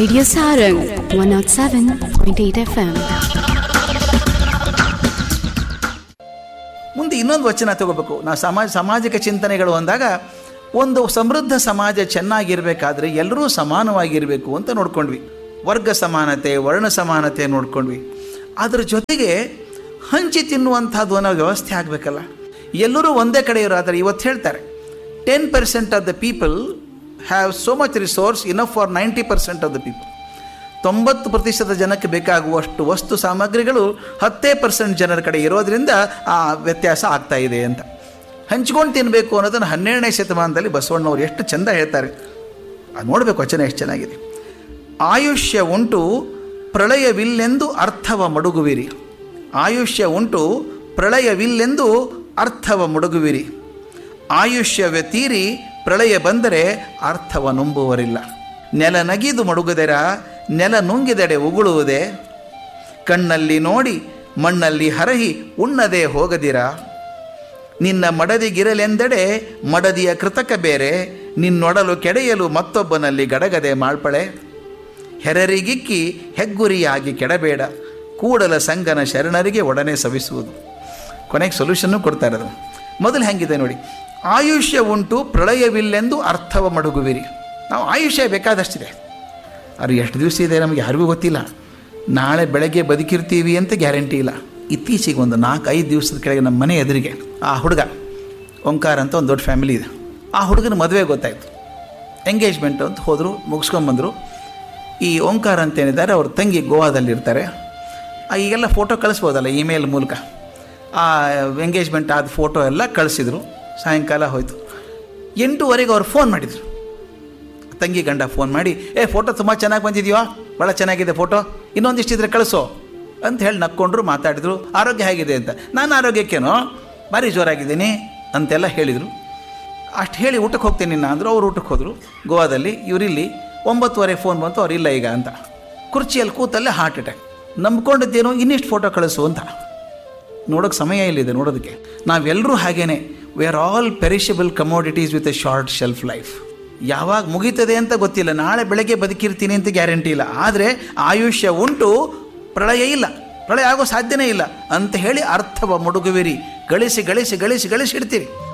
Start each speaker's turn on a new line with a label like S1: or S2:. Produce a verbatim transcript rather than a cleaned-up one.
S1: Radio Sarang one oh seven point eight F M.
S2: ಮುಂದೆ ಇನ್ನೊಂದು ವಚನ ತಗೋಬೇಕು. ನಾವು ಸಮಾಜ ಸಾಮಾಜಿಕ ಚಿಂತನೆಗಳು ಅಂದಾಗ ಒಂದು ಸಮೃದ್ಧ ಸಮಾಜ ಚೆನ್ನಾಗಿರಬೇಕಾದ್ರೆ ಎಲ್ಲರೂ ಸಮಾನವಾಗಿರಬೇಕು ಅಂತ ನೋಡ್ಕೊಂಡ್ವಿ. ವರ್ಗ ಸಮಾನತೆ, ವರ್ಣ ಸಮಾನತೆ ನೋಡ್ಕೊಂಡ್ವಿ. ಅದರ ಜೊತೆಗೆ ಹಂಚಿ ತಿನ್ನುವಂಥದ್ದು ಅನ್ನೋ ವ್ಯವಸ್ಥೆ ಆಗಬೇಕಲ್ಲ. ಎಲ್ಲರೂ ಒಂದೇ ಕಡೆ ಇರೋದಾದ್ರೆ ಇವತ್ತು ಹೇಳ್ತಾರೆ ten percent of the people have so much resource enough for ninety percent of the people. ತೊಂಬತ್ತು ಪ್ರತಿಶತ ಜನಕ್ಕೆ ಬೇಕಾಗುವಷ್ಟು ವಸ್ತು ಸಾಮಗ್ರಿಗಳು ಹತ್ತೇ ಪರ್ಸೆಂಟ್ ಜನರ ಕಡೆ ಇರೋದರಿಂದ ಆ ವ್ಯತ್ಯಾಸ ಆಗ್ತಾ ಇದೆ ಅಂತ. ಹಂಚ್ಕೊಂಡು ತಿನ್ನಬೇಕು ಅನ್ನೋದನ್ನು ಹನ್ನೆರಡನೇ ಶತಮಾನದಲ್ಲಿ ಬಸವಣ್ಣವ್ರು ಎಷ್ಟು ಚೆಂದ ಹೇಳ್ತಾರೆ. ಅದು ನೋಡಬೇಕು, ವಚನ ಎಷ್ಟು ಚೆನ್ನಾಗಿದೆ. ಆಯುಷ್ಯ ಉಂಟು ಪ್ರಳಯವಿಲ್ಲೆಂದು ಅರ್ಥವ ಮಡುಗುವಿರಿ. ಆಯುಷ್ಯ ಉಂಟು ಪ್ರಳಯವಿಲ್ಲೆಂದು ಅರ್ಥವ ಮಡುಗುವಿರಿ. ಆಯುಷ್ಯವೇ ತೀರಿ ಪ್ರಳಯ ಬಂದರೆ ಅರ್ಥವ ನಂಬುವರಿಲ್ಲ. ನೆಲ ನಗಿದು ಮಡುಗುದೆರ ನೆಲ ನುಂಗಿದೆಡೆ ಉಗುಳುವುದೇ. ಕಣ್ಣಲ್ಲಿ ನೋಡಿ ಮಣ್ಣಲ್ಲಿ ಹರಹಿ ಉಣ್ಣದೆ ಹೋಗದಿರ. ನಿನ್ನ ಮಡದಿಗಿರಲೆಂದೆಡೆ ಮಡದಿಯ ಕೃತಕ ಬೇರೆ. ನಿನ್ನೊಡಲು ಕೆಡೆಯಲು ಮತ್ತೊಬ್ಬನಲ್ಲಿ ಗಡಗದೆ ಮಾಳ್ಪಳೆ. ಹೆರರಿಗಿಕ್ಕಿ ಹೆಗ್ಗುರಿಯಾಗಿ ಕೆಡಬೇಡ. ಕೂಡಲ ಸಂಗನ ಶರಣರಿಗೆ ಒಡನೆ ಸವಿಸುವುದು. ಕೊನೆಗೆ ಸೊಲ್ಯೂಷನ್ನು ಕೊಡ್ತಾರೆ. ಅದು ಮೊದಲು ಹೆಂಗಿದೆ ನೋಡಿ. ಆಯುಷ್ಯ ಉಂಟು ಪ್ರಳಯವಿಲ್ಲೆಂದು ಅರ್ಥವ ಮಡುಗುವಿರಿ. ನಾವು ಆಯುಷ್ಯ ಬೇಕಾದಷ್ಟಿದೆ, ಅದು ಎಷ್ಟು ದಿವಸ ಇದೆ ನಮಗೆ ಯಾರಿಗೂ ಗೊತ್ತಿಲ್ಲ. ನಾಳೆ ಬೆಳಗ್ಗೆ ಬದುಕಿರ್ತೀವಿ ಅಂತ ಗ್ಯಾರಂಟಿ ಇಲ್ಲ. ಇತ್ತೀಚೆಗೆ ಒಂದು ನಾಲ್ಕು ಐದು ದಿವಸದ ಕೆಳಗೆ ನಮ್ಮ ಮನೆ ಎದುರಿಗೆ ಆ ಹುಡುಗ ಓಂಕಾರ ಅಂತ ಒಂದು ದೊಡ್ಡ ಫ್ಯಾಮಿಲಿ ಇದೆ. ಆ ಹುಡುಗನ ಮದುವೆ ಗೊತ್ತಾಯಿತು. ಎಂಗೇಜ್ಮೆಂಟ್ ಅಂತ ಹೋದರು, ಮುಗಿಸ್ಕೊಂಬಂದರು. ಈ ಓಂಕಾರ ಅಂತೇನಿದ್ದಾರೆ ಅವ್ರ ತಂಗಿ ಗೋವಾದಲ್ಲಿರ್ತಾರೆ. ಈಗೆಲ್ಲ ಫೋಟೋ ಕಳಿಸ್ಬೋದಲ್ಲ ಇಮೇಲ್ ಮೂಲಕ. ಆ ಎಂಗೇಜ್ಮೆಂಟ್ ಆದ ಫೋಟೋ ಎಲ್ಲ ಕಳಿಸಿದ್ರು. ಸಾಯಂಕಾಲ ಹೋಯಿತು. ಎಂಟೂವರೆಗೆ ಅವ್ರು ಫೋನ್ ಮಾಡಿದರು. ತಂಗಿ ಗಂಡ ಫೋನ್ ಮಾಡಿ, ಏ ಫೋಟೋ ತುಂಬ ಚೆನ್ನಾಗಿ ಬಂದಿದೆಯೋ, ಭಾಳ ಚೆನ್ನಾಗಿದೆ ಫೋಟೋ, ಇನ್ನೊಂದಿಷ್ಟಿದ್ರೆ ಕಳಿಸೋ ಅಂತ ಹೇಳಿ ನಕ್ಕೊಂಡ್ರು, ಮಾತಾಡಿದರು. ಆರೋಗ್ಯ ಹೇಗಿದೆ ಅಂತ. ನಾನು ಆರೋಗ್ಯಕ್ಕೇನೋ ಭಾರಿ ಜೋರಾಗಿದ್ದೀನಿ ಅಂತೆಲ್ಲ ಹೇಳಿದರು. ಅಷ್ಟು ಹೇಳಿ ಊಟಕ್ಕೆ ಹೋಗ್ತೀನಿ ನಾನು ಅಂದರು. ಅವ್ರು ಊಟಕ್ಕೆ ಹೋದರು ಗೋವಾದಲ್ಲಿ. ಇವರಿಲ್ಲಿ ಒಂಬತ್ತುವರೆ ಫೋನ್ ಬಂತು, ಅವ್ರು ಇಲ್ಲ ಈಗ ಅಂತ. ಕುರ್ಚಿಯಲ್ಲಿ ಕೂತಲ್ಲೇ ಹಾರ್ಟ್ ಅಟ್ಯಾಕ್. ನಂಬ್ಕೊಂಡಿದ್ದೇನೋ ಇನ್ನಿಷ್ಟು ಫೋಟೋ ಕಳಿಸು ಅಂತ. ನೋಡೋಕ್ಕೆ ಸಮಯ ಇಲ್ಲಿದೆ ನೋಡೋದಕ್ಕೆ. ನಾವೆಲ್ಲರೂ ಹಾಗೇನೆ. We are all perishable commodities with A short shelf life. ಯಾವಾಗ ಮುಗೀತದೆ ಅಂತ ಗೊತ್ತಿಲ್ಲ. ನಾಳೆ ಬೆಳಗ್ಗೆ ಬದುಕಿರ್ತೀನಿ ಅಂತ ಗ್ಯಾರಂಟಿ ಇಲ್ಲ. ಆದರೆ ಆಯುಷ್ಯ ಉಂಟು, ಪ್ರಳಯ ಇಲ್ಲ, ಪ್ರಳಯ ಆಗೋ ಸಾಧ್ಯನೇ ಇಲ್ಲ ಅಂತ ಹೇಳಿ ಅರ್ಥವ ಮಡುಗುವಿರಿ. ಗಳಿಸಿ ಗಳಿಸಿ ಗಳಿಸಿ ಗಳಿಸಿ ಇಡ್ತೀರಿ.